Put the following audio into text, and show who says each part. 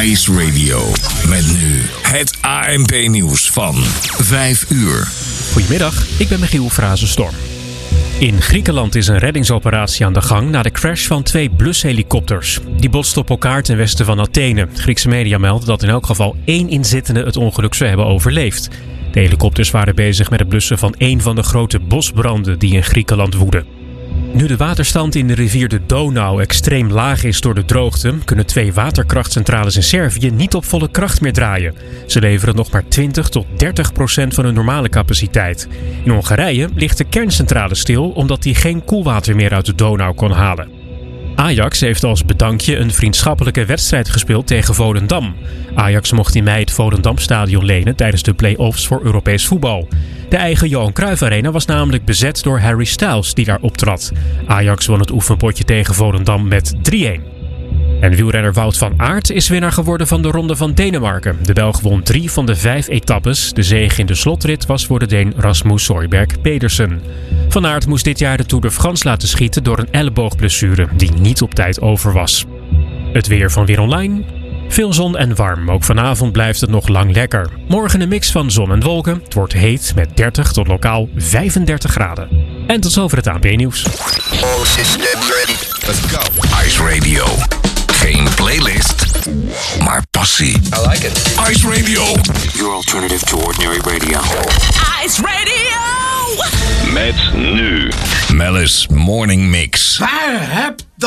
Speaker 1: Ice Radio. Met nu het ANP-nieuws van 5 uur.
Speaker 2: Goedemiddag, ik ben Michiel Frazenstorm. In Griekenland is een reddingsoperatie aan de gang na de crash van 2 blushelikopters. Die botsten op elkaar ten westen van Athene. Griekse media melden dat in elk geval 1 inzittende het ongeluk zou hebben overleefd. De helikopters waren bezig met het blussen van 1 van de grote bosbranden die in Griekenland woeden. Nu de waterstand in de rivier de Donau extreem laag is door de droogte, kunnen 2 waterkrachtcentrales in Servië niet op volle kracht meer draaien. Ze leveren nog maar 20-30% van hun normale capaciteit. In Hongarije ligt de kerncentrale stil omdat die geen koelwater meer uit de Donau kon halen. Ajax heeft als bedankje een vriendschappelijke wedstrijd gespeeld tegen Volendam. Ajax mocht in mei het Volendamstadion lenen tijdens de play-offs voor Europees voetbal. De eigen Johan Cruijff Arena was namelijk bezet door Harry Styles die daar optrad. Ajax won het oefenpotje tegen Volendam met 3-1. En wielrenner Wout van Aert is winnaar geworden van de Ronde van Denemarken. De Belg won 3 van de 5 etappes. De zege in de slotrit was voor de Deen Rasmus Højbjerg Pedersen. Van Aert moest dit jaar de Tour de France laten schieten door een elleboogblessure die niet op tijd over was. Het weer van Weer Online. Veel zon en warm. Ook vanavond blijft het nog lang lekker. Morgen een mix van zon en wolken. Het wordt heet met 30 tot lokaal 35 graden. En tot zover het ANP-nieuws.
Speaker 1: Let's go. Ice Radio. Geen playlist, maar passie.
Speaker 3: I like it.
Speaker 1: Ice Radio.
Speaker 4: Your alternative to ordinary radio.
Speaker 5: Ice Radio!
Speaker 6: Met nu
Speaker 1: Mellis Morning Mix.
Speaker 3: Waar heb